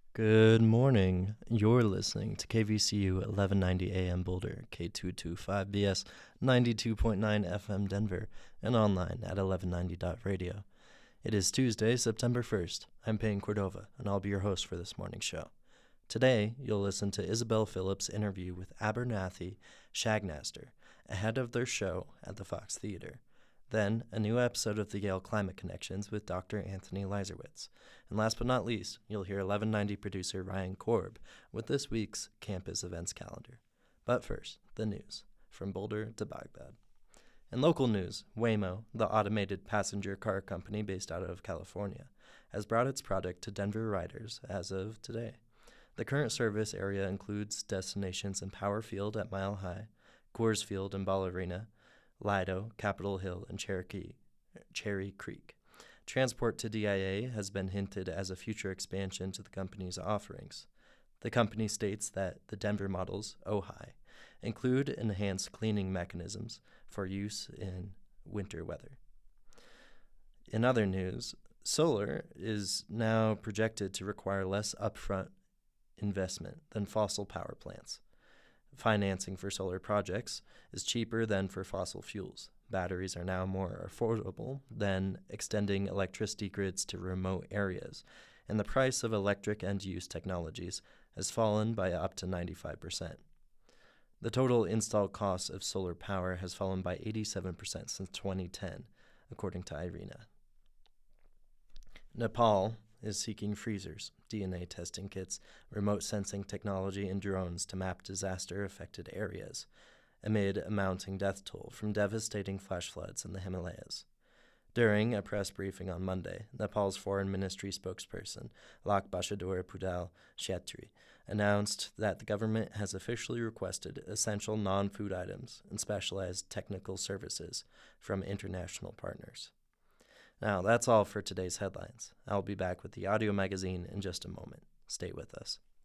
Good morning. You're listening to KVCU 1190 AM Boulder, K225BS 92.9 FM Denver, and online at 1190.radio. It is Tuesday, September 1st. I'm Payne Cordova, and I'll be your host for this morning's show. Today, you'll listen to Isabel Phillips' interview with Abernathy Shagnaster ahead of their show at the Fox Theater. Then, a new episode of the Yale Climate Connections with Dr. Anthony Leiserowitz. And last but not least, you'll hear 1190 producer Ryan Korb with this week's campus events calendar. But first, the news from Boulder to Baghdad. In local news, Waymo, the automated passenger car company based out of California, has brought its product to Denver riders as of today. The current service area includes destinations in Power Field at Mile High, Coors Field and Ball Arena, Lido, Capitol Hill, and Cherry Creek. Transport to DIA has been hinted as a future expansion to the company's offerings. The company states that the Denver models, Ojai, include enhanced cleaning mechanisms for use in winter weather. In other news, solar is now projected to require less upfront investment than fossil power plants. Financing for solar projects is cheaper than for fossil fuels. Batteries are now more affordable than extending electricity grids to remote areas, and the price of electric end-use technologies has fallen by up to 95%. The total install cost of solar power has fallen by 87% since 2010, according to IRENA. Nepal is seeking freezers, DNA testing kits, remote sensing technology, and drones to map disaster-affected areas amid a mounting death toll from devastating flash floods in the Himalayas. During a press briefing on Monday, Nepal's foreign ministry spokesperson, Lak Bashadur Pudal Shetri, announced that the government has officially requested essential non-food items and specialized technical services from international partners. Now, that's all for today's headlines. I'll be back with the audio magazine in just a moment. Stay with us.